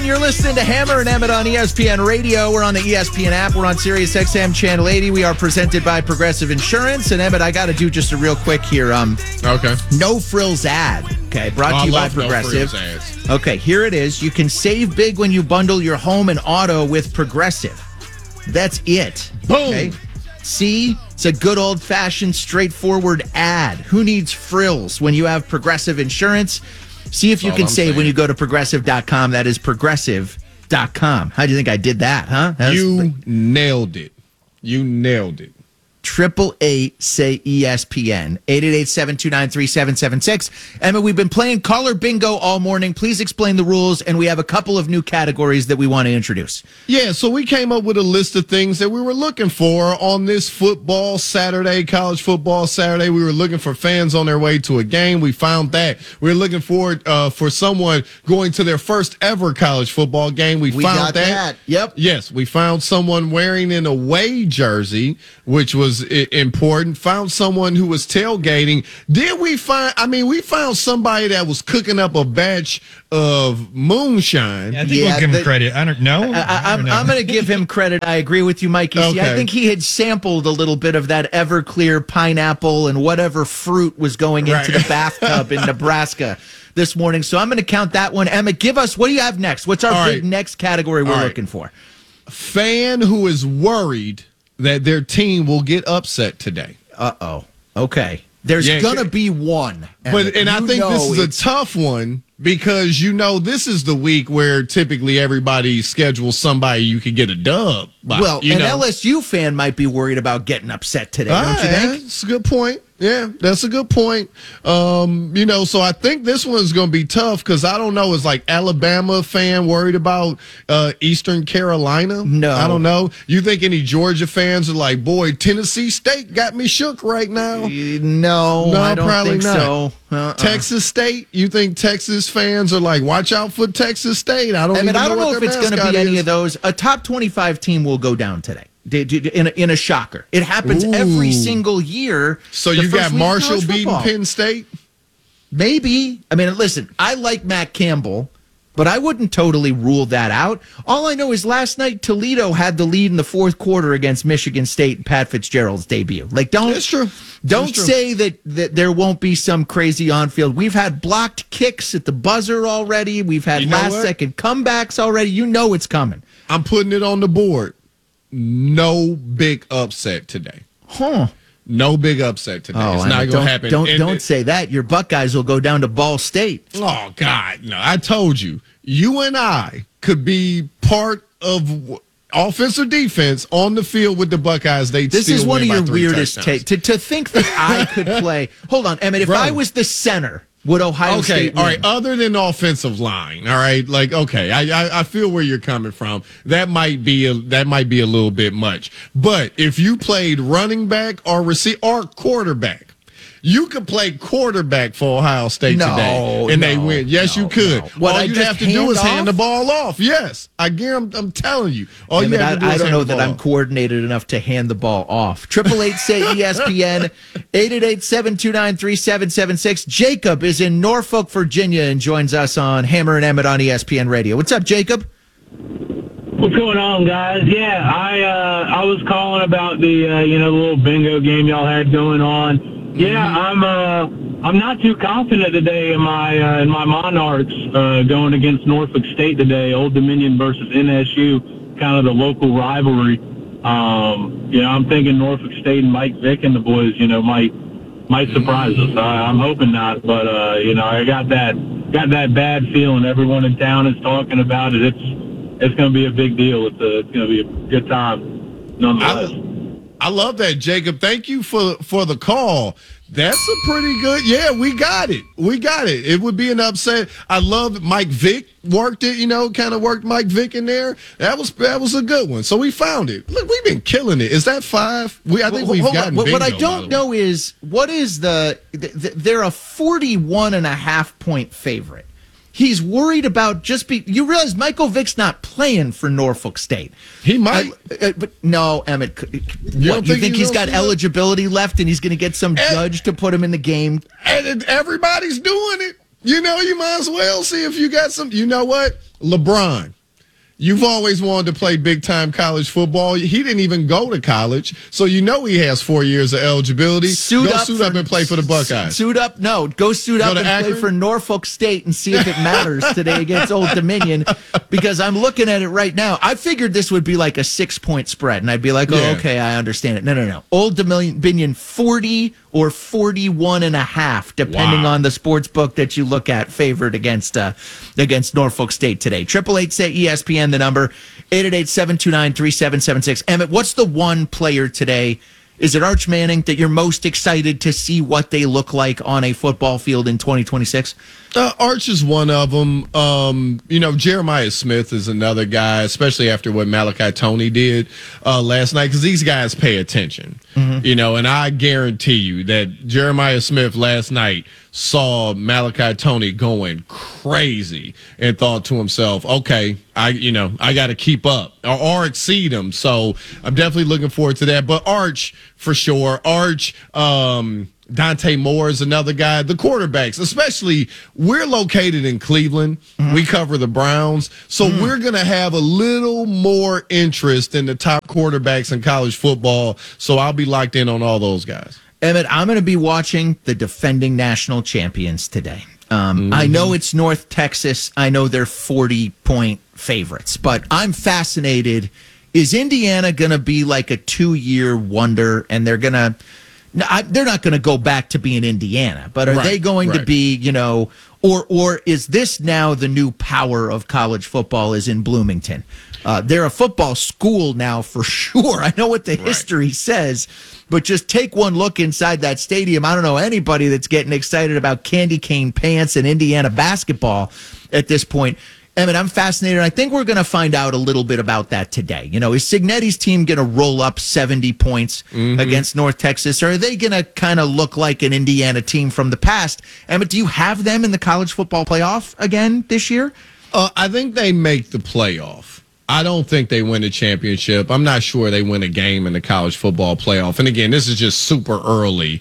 everyone. You're listening to Hammer and Emmett on ESPN Radio. We're on the ESPN app. We're on Sirius XM Channel 80. We are presented by Progressive Insurance. And Emmett, I got to do just a real quick here. Okay. No frills ad. Okay, brought to you by Progressive. No frills ads. Okay, here it is. You can save big when you bundle your home and auto with Progressive. That's it. Boom. Okay? See, it's a good old-fashioned, straightforward ad. Who needs frills when you have Progressive Insurance? See if you can save when you go to Progressive.com. That is Progressive.com. How do you think I did that, huh? You nailed it. You nailed it. 888-SAY-ESPN. 888-729-3776. Emma, we've been playing caller bingo all morning. Please explain the rules, and we have a couple of new categories that we want to introduce. Yeah, so we came up with a list of things that we were looking for on this football Saturday, college football Saturday. We were looking for fans on their way to a game. We found that. We were looking for someone going to their first ever college football game. We found got that. Yep. Yes, we found someone wearing an away jersey, which was important. Found someone who was tailgating. Did we find? I mean, we found somebody that was cooking up a batch of moonshine. Yeah, I think we'll give him credit. I don't know. I'm going to give him credit. I agree with you, Mikey. See, I think he had sampled a little bit of that Everclear pineapple and whatever fruit was going into the bathtub in Nebraska this morning. So I'm going to count that one. Emma, give us, what do you have next? What's our big next category we're looking for? Fan who is worried that their team will get upset today. Uh-oh. Okay. There's going to be one. And I think this is a tough one because, this is the week where typically everybody schedules somebody you could get a dub by. Well, an LSU fan might be worried about getting upset today, don't you think? That's a good point. Yeah, that's a good point. So I think this one's going to be tough because I don't know. Is like Alabama fan worried about Eastern Carolina? No. I don't know. You think any Georgia fans are like, boy, Tennessee State got me shook right now? No, I don't probably think not. so. Texas State? You think Texas fans are like, watch out for Texas State? I don't know if it's going to be any of those. A top 25 team will go down today. In a shocker. It happens every single year. So you got Marshall beating Penn State? Maybe. I mean, listen, I like Matt Campbell, but I wouldn't totally rule that out. All I know is last night Toledo had the lead in the fourth quarter against Michigan State in Pat Fitzgerald's debut. That's true. Don't say that there won't be some crazy on-field. We've had blocked kicks at the buzzer already. We've had last-second comebacks already. You know it's coming. I'm putting it on the board. No big upset today. Huh. No big upset today. It's not going to happen. Don't say that. Your Buckeyes will go down to Ball State. Oh, God. No, I told you. You and I could be part of offense or defense on the field with the Buckeyes. This is one of your weirdest takes. To think that I could play. Hold on, Emmett. If I was the center, would Ohio State win? All right, other than offensive line, all right, I feel where you're coming from. That might be a little bit much. But if you played running back or receiver or quarterback, you could play quarterback for Ohio State today, and they win. Yes, you could. All you have to do is hand the ball off. Yes, I'm telling you. All you have to do is hand the ball off. I don't know that I'm coordinated enough to hand the ball off. 888-SAY-ESPN, 888-729-3776. Jacob is in Norfolk, Virginia, and joins us on Hammer and Emmett on ESPN Radio. What's up, Jacob? What's going on, guys? Yeah, I was calling about the little bingo game y'all had going on. Yeah, I'm not too confident today in my Monarchs going against Norfolk State today. Old Dominion versus NSU, kind of the local rivalry. I'm thinking Norfolk State and Mike Vick and the boys, might surprise us. I'm hoping not, but I got that bad feeling. Everyone in town is talking about it. It's going to be a big deal. It's going to be a good time, nonetheless. I love that, Jacob. Thank you for the call. That's a pretty good. Yeah, we got it. It would be an upset. I love Mike Vick worked it. Kind of worked Mike Vick in there. That was a good one. So we found it. Look, we've been killing it. Is that 5? I think we've gotten bingo. What I don't know is what is they're a 41.5 point favorite. He's worried about you realize Michael Vick's not playing for Norfolk State. He might. But no, Emmett. You think he's got eligibility left and he's going to get some judge to put him in the game? And everybody's doing it. You might as well see if you got some. You know what? LeBron. You've always wanted to play big-time college football. He didn't even go to college, so you know he has 4 years of eligibility. Suit up and play for the Buckeyes. Suit up? No. Go suit up and play for Norfolk State and see if it matters today against Old Dominion, because I'm looking at it right now. I figured this would be like a 6-point spread, and I'd be like, okay, I understand it. No. Old Dominion 40 or 41.5, depending on the sports book that you look at, favored against Norfolk State today. 888-SAY-ESPN, the number, 888-729-3776. Emmett, what's the one player today, is it Arch Manning, that you're most excited to see what they look like on a football field in 2026? Arch is one of them. Jeremiah Smith is another guy, especially after what Malachi Toney did last night, because these guys pay attention. Mm-hmm. And I guarantee you that Jeremiah Smith last night saw Malachi Toney going crazy and thought to himself, okay, I got to keep up or exceed him. So I'm definitely looking forward to that. But Arch, for sure. Arch, Dante Moore is another guy. The quarterbacks, especially, we're located in Cleveland. Mm-hmm. We cover the Browns. So we're going to have a little more interest in the top quarterbacks in college football. So I'll be locked in on all those guys. Emmett, I'm going to be watching the defending national champions today. I know it's North Texas. I know they're 40-point favorites, but I'm fascinated. Is Indiana going to be like a 2-year wonder, and they're not going to go back to being Indiana, but are they going to be, or is this now the new power of college football is in Bloomington? They're a football school now for sure. I know what the history says, but just take one look inside that stadium. I don't know anybody that's getting excited about candy cane pants and Indiana basketball at this point. Emmett, I'm fascinated. I think we're going to find out a little bit about that today. Is Cignetti's team going to roll up 70 points against North Texas, or are they going to kind of look like an Indiana team from the past? Emmett, do you have them in the college football playoff again this year? I think they make the playoff. I don't think they win a championship. I'm not sure they win a game in the college football playoff. And again, this is just super early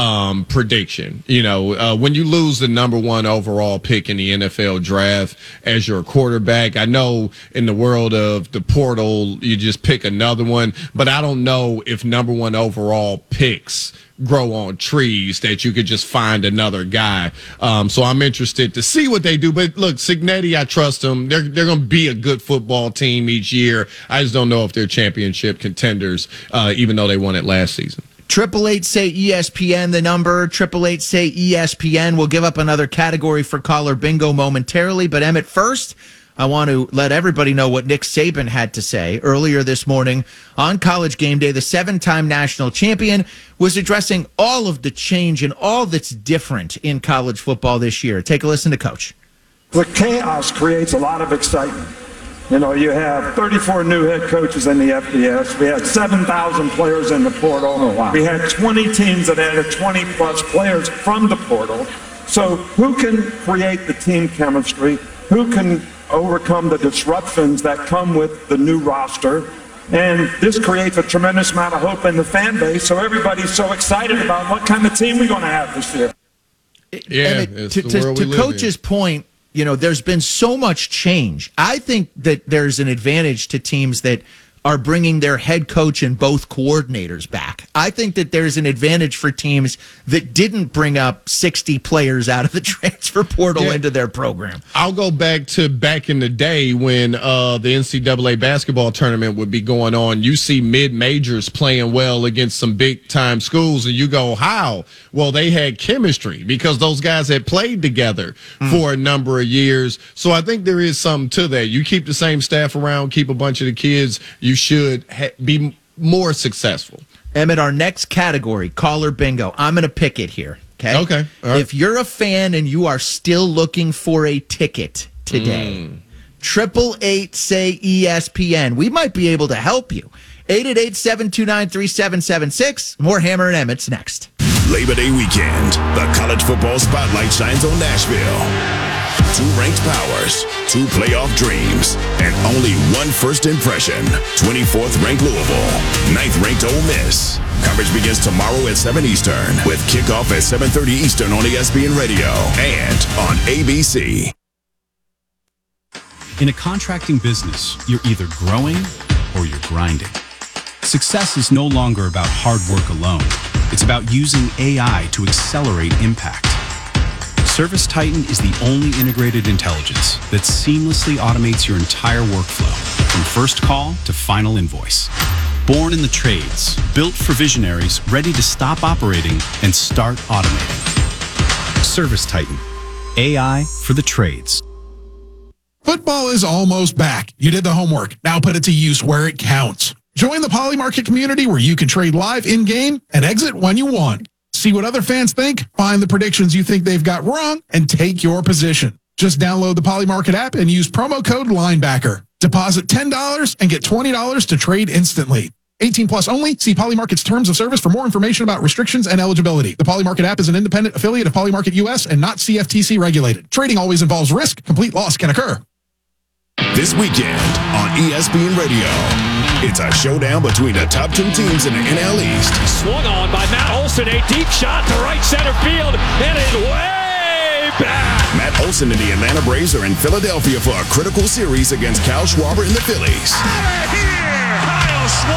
prediction. When you lose the number 1 overall pick in the NFL draft as your quarterback, I know in the world of the portal, you just pick another one, but I don't know if number 1 overall picks grow on trees that you could just find another guy. So I'm interested to see what they do. But look, Cignetti, I trust them. They're going to be a good football team each year. I just don't know if they're championship contenders, even though they won it last season. 888-SAY-ESPN, the number, 888-SAY-ESPN. We'll give up another category for caller bingo momentarily. But Emmett, first, I want to let everybody know what Nick Saban had to say earlier this morning on College Game Day. The 7-time national champion was addressing all of the change and all that's different in college football this year. Take a listen to Coach. The chaos creates a lot of excitement. You have 34 new head coaches in the FBS. We had 7,000 players in the portal. Oh, wow. We had 20 teams that added 20-plus players from the portal. So who can create the team chemistry? Who can overcome the disruptions that come with the new roster? And this creates a tremendous amount of hope in the fan base, so everybody's so excited about what kind of team we're going to have this year. Yeah, to Coach's point, there's been so much change. I think that there's an advantage to teams that are bringing their head coach and both coordinators back. I think that there's an advantage for teams that didn't bring up 60 players out of the transfer portal into their program. I'll go back in the day when the NCAA basketball tournament would be going on. You see mid-majors playing well against some big-time schools, and you go, how? Well, they had chemistry because those guys had played together for a number of years. So I think there is something to that. You keep the same staff around, keep a bunch of the kids, you should be more successful. Emmett, our next category, caller bingo. I'm going to pick it here. Okay. Okay. All right. If you're a fan and you are still looking for a ticket today, 888-SAY-ESPN. We might be able to help you. 888-729-3776. More Hammer and Emmett's next. Labor Day weekend, the college football spotlight shines on Nashville. 2 ranked powers, 2 playoff dreams, and only 1 first impression. 24th ranked Louisville, 9th ranked Ole Miss. Coverage begins tomorrow at 7 Eastern with kickoff at 7:30 Eastern on ESPN Radio and on ABC. In a contracting business, you're either growing or you're grinding. Success is no longer about hard work alone. It's about using AI to accelerate impact. ServiceTitan is the only integrated intelligence that seamlessly automates your entire workflow, from first call to final invoice. Born in the trades, built for visionaries ready to stop operating and start automating. ServiceTitan, AI for the trades. Football is almost back. You did the homework. Now put it to use where it counts. Join the Poly Market community where you can trade live in-game and exit when you want. See what other fans think, find the predictions you think they've got wrong, and take your position. Just download the Poly Market app and use promo code LINEBACKER. Deposit $10 and get $20 to trade instantly. 18 plus only. See Poly Market's terms of service for more information about restrictions and eligibility. The Poly Market app is an independent affiliate of Poly Market US and not CFTC regulated. Trading always involves risk. Complete loss can occur. This weekend on ESPN Radio, it's a showdown between the top two teams in the NL East. Swung on by Matt Olson, a deep shot to right center field, and it's way back. Matt Olson and the Atlanta Braves are in Philadelphia for a critical series against Kyle Schwarber and the Phillies. Out of here, Kyle Schwarber.